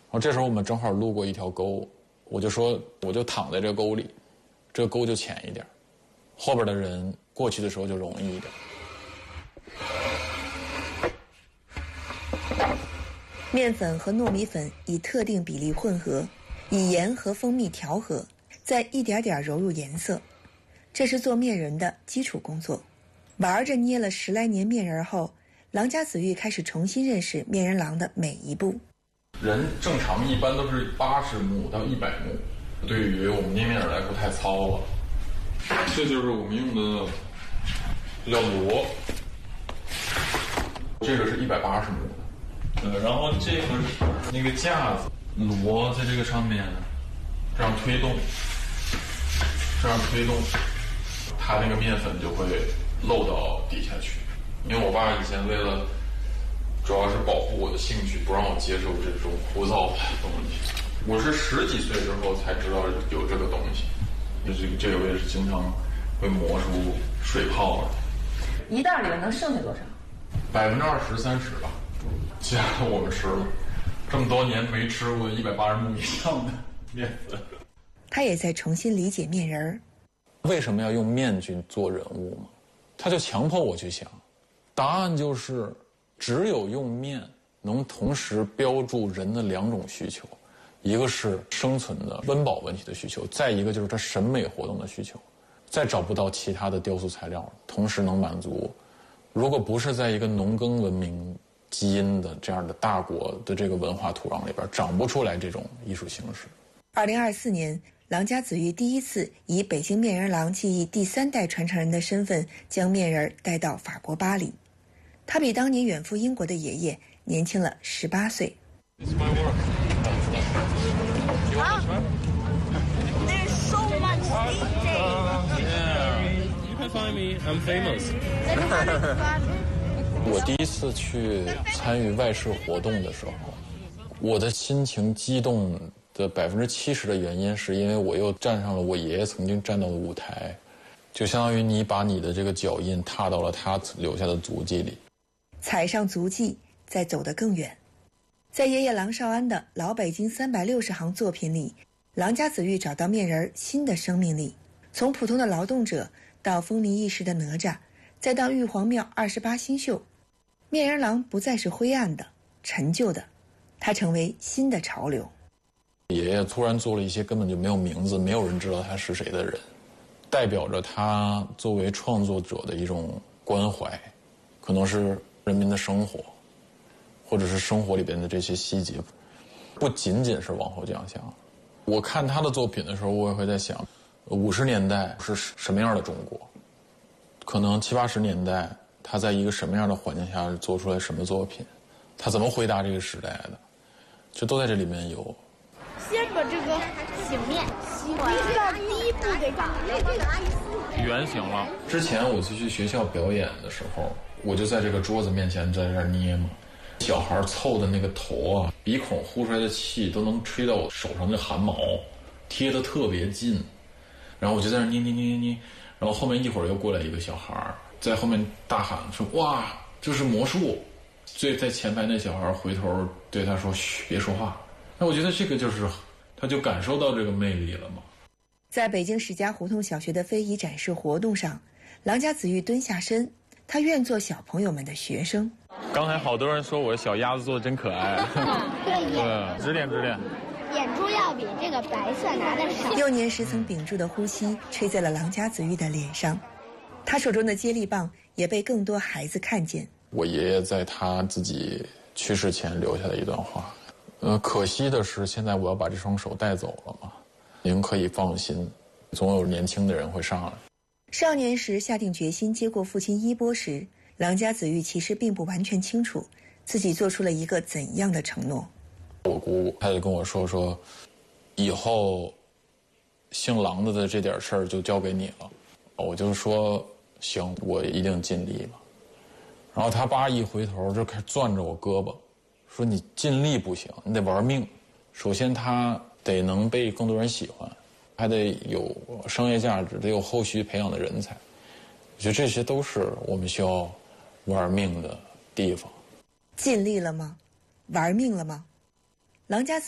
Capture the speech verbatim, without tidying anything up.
然后这时候我们正好路过一条沟，我就说我就躺在这个沟里，这个沟就浅一点，后边的人过去的时候就容易一点。 面粉和糯米粉以特定比例混合，以盐和蜂蜜调和，再一点点揉入颜色，这是做面人的基础工作。玩着捏了十来年面人后，郎家子玉开始重新认识面人郎的每一步。 人正常一般都是八十目到一百目，对于我们捏面人来说太糙了。这就是我们用的这叫螺，这个是一百八十目的。呃，然后这个那个架子螺在这个上面这样推动，这样推动，它那个面粉就会漏到底下去。因为我爸以前为了主要是保护我的兴趣，不让我接受这种枯燥的东西。我是十几岁之后才知道有这个东西，就是这个我也是经常会磨出水泡的。 一袋里面能剩下多少？ 百分之二十三十吧。既然我们吃了这么多年没吃过一百八十目以上的面粉， 他也在重新理解面人儿。 为什么要用面去做人物吗？他就强迫我去想，答案就是只有用面能同时标注人的两种需求，一个是生存的温饱问题的需求，再一个就是他审美活动的需求。再找不到其他的雕塑材料同时能满足。如果不是在一个农耕文明基因的这样的大国的这个文化土壤里边，长不出来这种艺术形式。 二零二四年，郎家子玉第一次以北京面人郎技艺第三代传承人的身份，将面人带到法国巴黎。他比当年远赴英国的爷爷年轻了十八岁。 There's so much detail. You can find me. I'm famous. 我第一次去参与外事活动的时候，我的心情激动的百分之七十的原因，是因为我又站上了我爷爷曾经站到的舞台，就相当于你把你的这个脚印踏到了他留下的足迹里， 踩上足迹，再走得更远。在爷爷郎绍安的老北京三百六十行作品里，郎家子玉找到面人新的生命力，从普通的劳动者到风靡一时的哪吒，再到玉皇庙二十八星宿，面人郎不再是灰暗的、陈旧的，它成为新的潮流。 爷爷突然做了一些根本就没有名字、没有人知道他是谁的人，代表着他作为创作者的一种关怀，可能是人民的生活，或者是生活里边的这些细节，不仅仅是往后奖项。我看他的作品的时候，我也会在想，五十年代是什么样的中国？可能七八十年代他在一个什么样的环境下做出来什么作品？他怎么回答这个时代的？这都在这里面有。 先把这个醒面洗完，必须要第一步得长这个阿姨丝圆形了。之前我去学校表演的时候，我就在这个桌子面前在这儿捏嘛。小孩凑的那个头啊，鼻孔呼出来的气都能吹到我手上的汗毛，贴得特别近。然后我就在那捏捏捏捏捏，然后后面一会儿又过来一个小孩，在后面大喊说：“哇，这是魔术！”最在前排那小孩回头对他说：“嘘，别说话。”那我觉得这个就是，他就感受到这个魅力了嘛。 在北京史家胡同小学的非遗展示活动上，郎家子玉蹲下身，他愿做小朋友们的学生。 刚才好多人说我小鸭子做的真可爱。对，指点指点。 眼珠要比这个白色拿的少。 幼年时曾屏住的呼吸吹在了郎家子玉的脸上，他手中的接力棒也被更多孩子看见。 我爷爷在他自己去世前留下的一段话，呃，可惜的是现在我要把这双手带走了嘛。您可以放心，总有年轻的人会上来。 少年时下定决心接过父亲衣钵时，郎家子玉其实并不完全清楚自己做出了一个怎样的承诺。 我姑她就跟我说说，以后姓郎的的这点事儿就交给你了。我就说行，我一定尽力了。然后他爸一回头就开始攥着我胳膊，说你尽力不行，你得玩命。首先他得能被更多人喜欢，还得有商业价值，得有后续培养的人才。我觉得这些都是我们需要玩命的地方。 尽力了吗？玩命了吗？郎家